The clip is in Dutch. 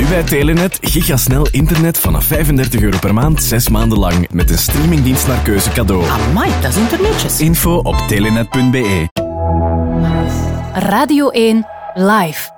Nu bij Telenet gigasnel internet vanaf €35 per maand, 6 maanden lang. Met een streamingdienst naar keuze cadeau. Amai, dat is internetjes. Info op telenet.be. Radio 1 Live.